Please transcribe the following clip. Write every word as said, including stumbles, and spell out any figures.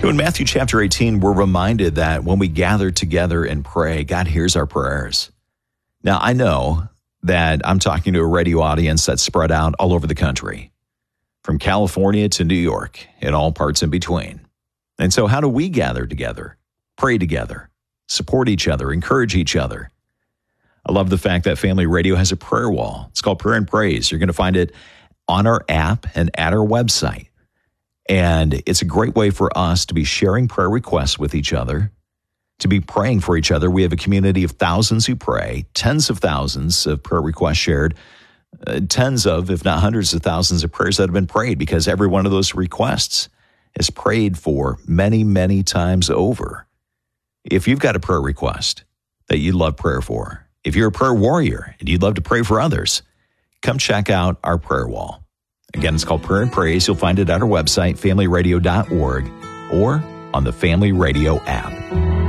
In Matthew chapter eighteen, we're reminded that when we gather together and pray, God hears our prayers. Now, I know that I'm talking to a radio audience that's spread out all over the country, from California to New York and all parts in between. And so how do we gather together, pray together, support each other, encourage each other? I love the fact that Family Radio has a prayer wall. It's called Prayer and Praise. You're going to find it on our app and at our website. And it's a great way for us to be sharing prayer requests with each other, to be praying for each other. We have a community of thousands who pray, tens of thousands of prayer requests shared, uh, tens of, if not hundreds of thousands of prayers that have been prayed, because every one of those requests is prayed for many, many times over. If you've got a prayer request that you'd love prayer for, if you're a prayer warrior and you'd love to pray for others, come check out our prayer wall. Again, it's called Prayer and Praise. You'll find it at our website, family radio dot org, or on the Family Radio app.